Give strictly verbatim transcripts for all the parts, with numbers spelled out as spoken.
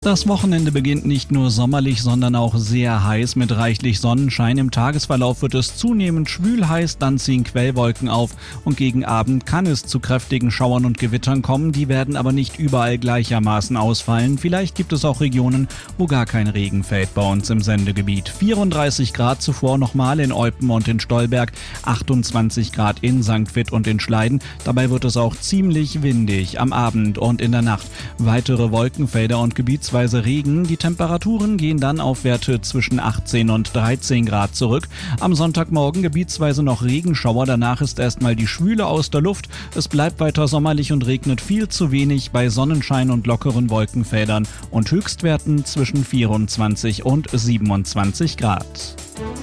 Das Wochenende beginnt nicht nur sommerlich, sondern auch sehr heiß mit reichlich Sonnenschein. Im Tagesverlauf wird es zunehmend schwül heiß, dann ziehen Quellwolken auf und gegen Abend kann es zu kräftigen Schauern und Gewittern kommen. Die werden aber nicht überall gleichermaßen ausfallen. Vielleicht gibt es auch Regionen, wo gar kein Regen fällt bei uns im Sendegebiet. vierunddreißig Grad zuvor nochmal in Eupen und in Stolberg, achtundzwanzig Grad in Sankt Vith und in Schleiden. Dabei wird es auch ziemlich windig am Abend und in der Nacht. Weitere Wolkenfelder und Gebietsweise Regen. Die Temperaturen gehen dann auf Werte zwischen achtzehn und dreizehn Grad zurück. Am Sonntagmorgen gebietsweise noch Regenschauer. Danach ist erstmal die Schwüle aus der Luft. Es bleibt weiter sommerlich und regnet viel zu wenig bei Sonnenschein und lockeren Wolkenfeldern und Höchstwerten zwischen vierundzwanzig und siebenundzwanzig Grad.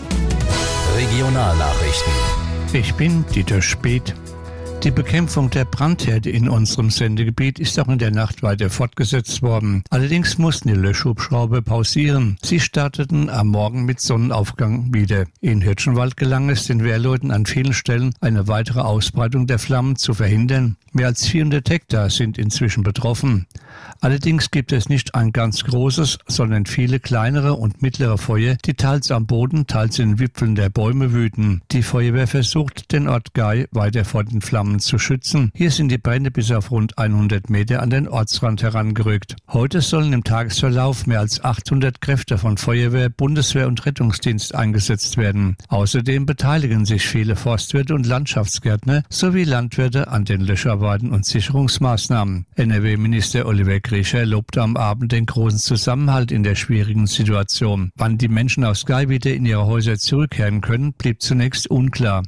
Regionalnachrichten. Ich bin Dieter Speth. Die Bekämpfung der Brandherde in unserem Sendegebiet ist auch in der Nacht weiter fortgesetzt worden. Allerdings mussten die Löschhubschrauber pausieren. Sie starteten am Morgen mit Sonnenaufgang wieder. In Hirschenwald gelang es den Wehrleuten an vielen Stellen, eine weitere Ausbreitung der Flammen zu verhindern. Mehr als vierhundert Hektar sind inzwischen betroffen. Allerdings gibt es nicht ein ganz großes, sondern viele kleinere und mittlere Feuer, die teils am Boden, teils in den Wipfeln der Bäume wüten. Die Feuerwehr versucht, den Ort Gay weiter vor den Flammen zu schützen. Hier sind die Brände bis auf rund hundert Meter an den Ortsrand herangerückt. Heute sollen im Tagesverlauf mehr als achthundert Kräfte von Feuerwehr, Bundeswehr und Rettungsdienst eingesetzt werden. Außerdem beteiligen sich viele Forstwirte und Landschaftsgärtner sowie Landwirte an den Löscharbeiten und Sicherungsmaßnahmen. N R W-Minister Oliver Grischer lobte am Abend den großen Zusammenhalt in der schwierigen Situation. Wann die Menschen aus Gay wieder in ihre Häuser zurückkehren können, blieb zunächst unklar.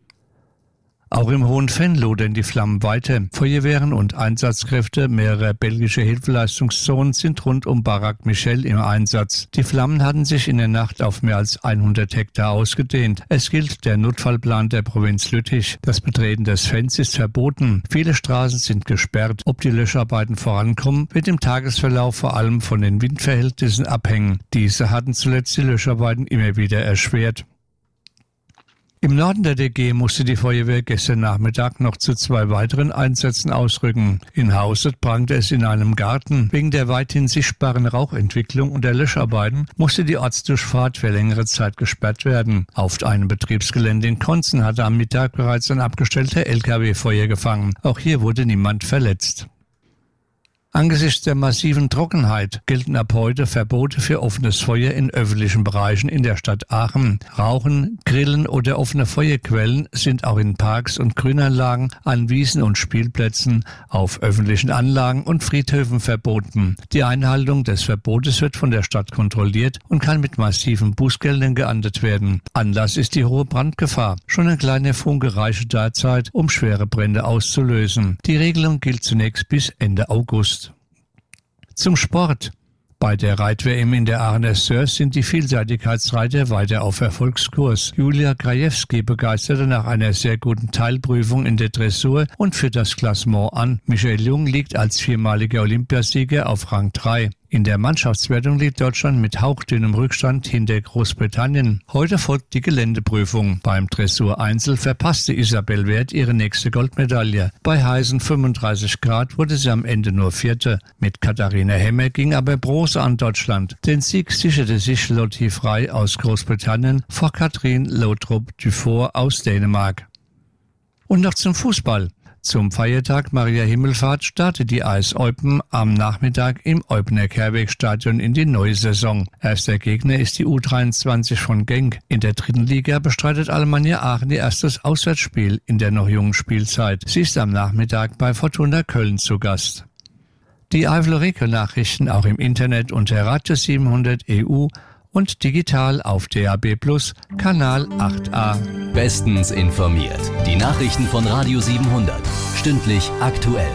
Auch im Hohen Venn lodern die Flammen weiter. Feuerwehren und Einsatzkräfte mehrerer belgischer Hilfeleistungszonen sind rund um Barak Michel im Einsatz. Die Flammen hatten sich in der Nacht auf mehr als hundert Hektar ausgedehnt. Es gilt der Notfallplan der Provinz Lüttich. Das Betreten des Venns ist verboten. Viele Straßen sind gesperrt. Ob die Löscharbeiten vorankommen, wird im Tagesverlauf vor allem von den Windverhältnissen abhängen. Diese hatten zuletzt die Löscharbeiten immer wieder erschwert. Im Norden der D G musste die Feuerwehr gestern Nachmittag noch zu zwei weiteren Einsätzen ausrücken. In Hauset brannte es in einem Garten. Wegen der weithin sichtbaren Rauchentwicklung und der Löscharbeiten musste die Ortsdurchfahrt für längere Zeit gesperrt werden. Auf einem Betriebsgelände in Konzen hatte am Mittag bereits ein abgestellter L K W Feuer gefangen. Auch hier wurde niemand verletzt. Angesichts der massiven Trockenheit gelten ab heute Verbote für offenes Feuer in öffentlichen Bereichen in der Stadt Aachen. Rauchen, Grillen oder offene Feuerquellen sind auch in Parks und Grünanlagen, an Wiesen und Spielplätzen, auf öffentlichen Anlagen und Friedhöfen verboten. Die Einhaltung des Verbotes wird von der Stadt kontrolliert und kann mit massiven Bußgeldern geahndet werden. Anlass ist die hohe Brandgefahr. Schon ein kleiner Funke reiche derzeit, um schwere Brände auszulösen. Die Regelung gilt zunächst bis Ende August. Zum Sport. Bei der Reit-W M in der Aachener Sörs sind die Vielseitigkeitsreiter weiter auf Erfolgskurs. Julia Krajewski begeisterte nach einer sehr guten Teilprüfung in der Dressur und führt das Klassement an. Michael Jung liegt als viermaliger Olympiasieger auf Rang drei. In der Mannschaftswertung liegt Deutschland mit hauchdünnem Rückstand hinter Großbritannien. Heute folgt die Geländeprüfung. Beim Dressur-Einzel verpasste Isabel Wert ihre nächste Goldmedaille. Bei heißen fünfunddreißig Grad wurde sie am Ende nur Vierte. Mit Katharina Hemmer ging aber Bronze an Deutschland. Den Sieg sicherte sich Lottie Frey aus Großbritannien vor Katrin Lautrup-Dufour aus Dänemark. Und noch zum Fußball. Zum Feiertag Maria Himmelfahrt startet die A S Eupen am Nachmittag im Eupener Kehrwegstadion in die neue Saison. Erster Gegner ist die U dreiundzwanzig von Genk. In der dritten Liga bestreitet Alemannia Aachen ihr erstes Auswärtsspiel in der noch jungen Spielzeit. Sie ist am Nachmittag bei Fortuna Köln zu Gast. Die Eifel-Regio-Nachrichten auch im Internet unter Radio siebenhundert E U und digital auf D A B Plus, Kanal acht a. Bestens informiert. Die Nachrichten von Radio siebenhundert. Stündlich aktuell.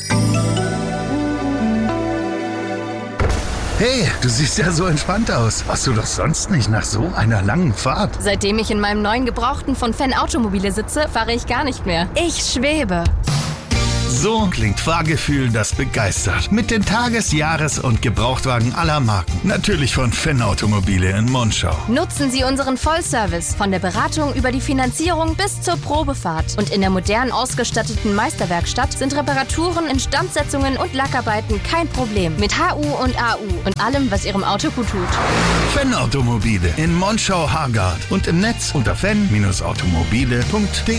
Hey, du siehst ja so entspannt aus. Warst du doch sonst nicht nach so einer langen Fahrt? Seitdem ich in meinem neuen Gebrauchten von Fenn Automobile sitze, fahre ich gar nicht mehr. Ich schwebe. So klingt Fahrgefühl, das begeistert. Mit den Tages-, Jahres- und Gebrauchtwagen aller Marken. Natürlich von Fenn Automobile in Monschau. Nutzen Sie unseren Vollservice von der Beratung über die Finanzierung bis zur Probefahrt. Und in der modern ausgestatteten Meisterwerkstatt sind Reparaturen, Instandsetzungen und Lackarbeiten kein Problem. Mit H U und A U und allem, was Ihrem Auto gut tut. Fenn Automobile in Monschau-Hargard und im Netz unter fenn Bindestrich automobile punkt de.